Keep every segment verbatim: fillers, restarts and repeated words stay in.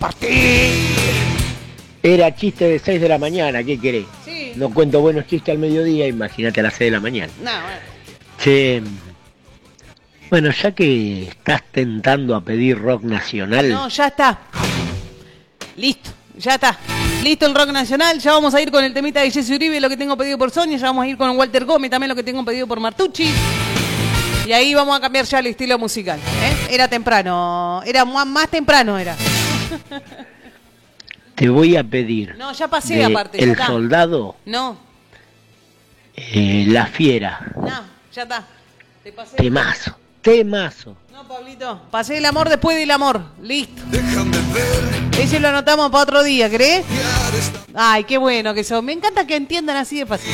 partir. Era chiste de seis de la mañana, ¿qué querés? Sí. No cuento buenos chistes al mediodía, imagínate a las seis de la mañana. No, bueno. Che, bueno, ya que estás tentando a pedir rock nacional... No, ya está. Listo, ya está. Listo el rock nacional, ya vamos a ir con el temita de Jesse Uribe, lo que tengo pedido por Sonia, ya vamos a ir con Walter Gómez, también lo que tengo pedido por Martucci. Y ahí vamos a cambiar ya el estilo musical. ¿eh? Era temprano, era más temprano era. Te voy a pedir... No, ya pasé de aparte. El ya Soldado... No. Eh, La Fiera. No, ya está. Te pasé. Temazo, temazo. No, Pablito. Pasé el amor después del amor. Listo. Ese lo anotamos para otro día, ¿crees? Ay, qué bueno que son. Me encanta que entiendan así de fácil.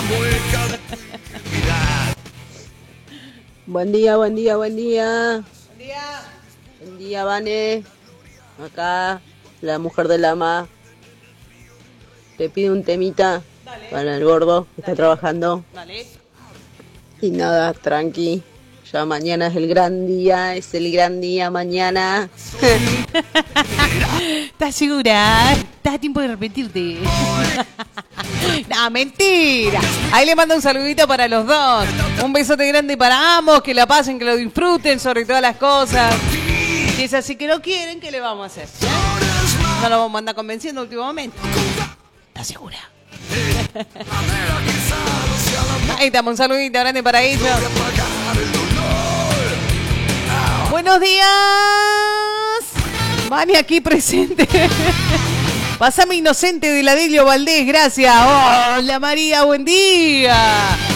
Buen día, buen día, buen día. Buen día. Buen día, Vane. Acá, la mujer del ama. Te pido un temita. Dale. Para el gordo que está trabajando. Dale. Y nada, tranqui. Ya mañana es el gran día, es el gran día mañana. ¿Estás segura? ¿Estás a tiempo de arrepentirte? No, mentira. Ahí le mando un saludito para los dos. Un besote grande para ambos, que la pasen, que lo disfruten sobre todas las cosas. Si es así que no quieren, ¿qué le vamos a hacer? ¿Eh? No lo vamos a andar convenciendo últimamente. ¿Estás segura? Ahí estamos, un saludito grande para ellos. Buenos días. Vani aquí presente. Pásame Inocente de la Delio Valdés, gracias. Hola María, buen día.